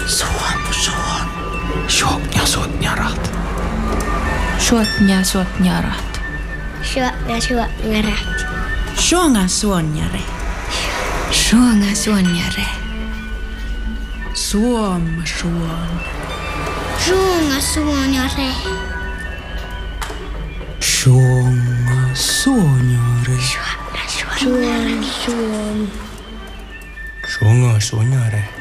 Suom. Suotnia suotnjarat. Suotnia suotnjarat. Suotnia suotnjarat. Suonga suonjare. Suonga suonjare. Suom suon. Suonga suonjare. Suonga suonjare. Suonga suonjare. Suonga suonjare.